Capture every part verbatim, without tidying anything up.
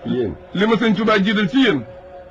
ci yéen. li ma sëñ Tuubaa jiital ci yéen.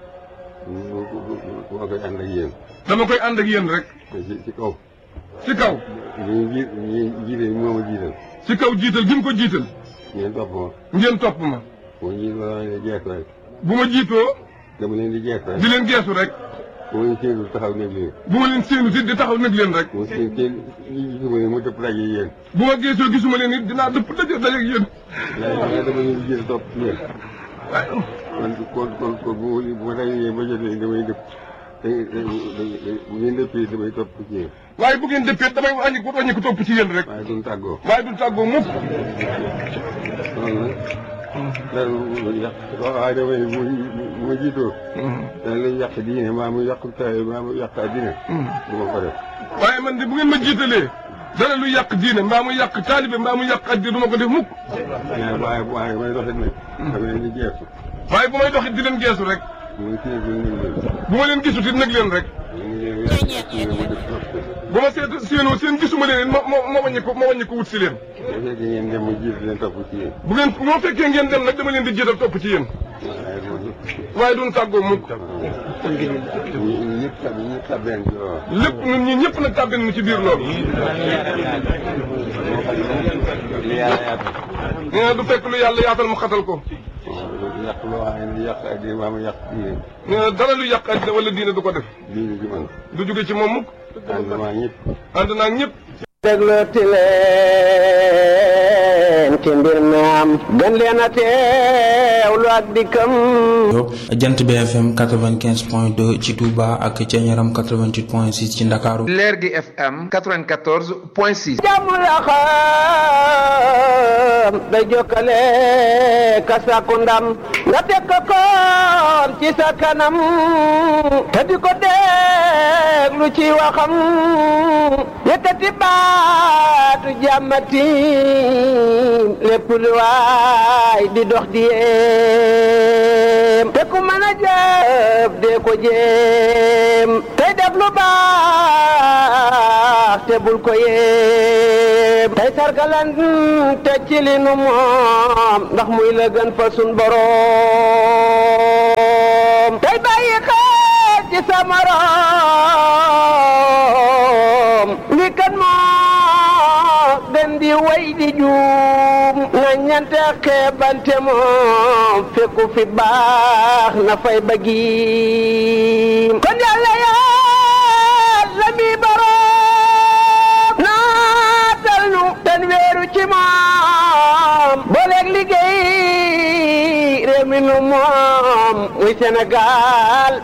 dama koy ànd ak yéen. dama koy ànd ak yéen rek. ci ci kaw. ci kaw. ñu ji ñu jiite moo ma jiital. ci kaw jiital gi mu ko jiital. ngeen topp ma. ngeen topp ma. boo jiitoo dama leen di jeex rek. bu ma jiitoo. dama leen di jeex rek. di leen geesu rek. bu ma leen séenu taxaw nekk leen. bu ma leen séenu si di taxaw nekk leen rek. bu ma seen seen gisuma leen mu dëpp daje yéen. bu ma geesoo gisuma leen it dinaa dëpp daje daje ak yéen. waaye dama leen di jiital topp ci yéen. waaye. kon kon kon kon bu ma bu ma dajee ba jotee damay dëpp da bu ngeen dëppee damay topp ci yéen. waaye bu ngeen dëppee damay wàññi ko wàññi ko topp ci yéen rek. waaye duñ tàggoo. waaye duñ tàggoo mukk. loolu nag. dara lu yàq waaye damay mu mu ma jiitoo. dana lay yàq diine maa mu yàq taay maa mu yàq addina. du ma ko def. waaye man de bu ngeen ma jiitalee. dara lu yàq diine mbaa mu yàq taalibe mbaa mu yàq addina du ma ko def mukk. waaye waaye may doxit nag. dama leen di geesu. waaye bu may doxit di leen geesu rek. muy kii bi ñu leen. bu ma leen gisut it nag leen rek. bu ma seet séenoo seen gisuma leen it ma ma ma wàññi ko ma wàññi ko wut si leen. bu fekkee ngeen dem mu jiitu leen topp ci yéen. bu ngeen moo fekkee ngeen dem nag dama leen di jiital topp ci yéen. waaye duñ tàggoo mukk. ñun ñëpp tab ñëpp tabeen ci loolu. lépp ñun ñii ñëpp nag tàbbin na ci biir loolu. li yàlla yaatal. nee na du fekk lu yàlla yaatal mu xatal ko. yàq loo xam ne yàq addina maa mu yàq diine. nee na dara lu yàq addina wala diine du ko def. diine ji man. du jóge ci moom mukk. ànd maa ñëpp. ànd naa ñëpp. déglooti leen ci mbir mi am gën leen a teewlu ak dikkam. Jant B F M quatre-vingt-quinze point deux ci Touba ak Thiéniaram quatre-vingt-huit point six ci Ndakaaru. Lergui F M quatre-vingt-quatorze point six. jàmm la xam day jokkale ka sàkku ndam nga teg ko koon ci sa kanam te di ko déglu ci waxam yëkkati baatu jàmmati lépp lu waay di dox di yéem te ku mën a jëf dee ko jéem tey def lu baax te bul ko yéem tey sargalan te ci li nu moom ndax muy la gën fa sun boroom tey bàyyi xel ci sa morom li kan moo gën di way di juum na ñante xeebante moom fekku fi baax na fay bëggi kon yàlla yàlla mi boroom naatal nu ten weeru ci moom booleeg liggéey réew mi nu moom muy Sénégal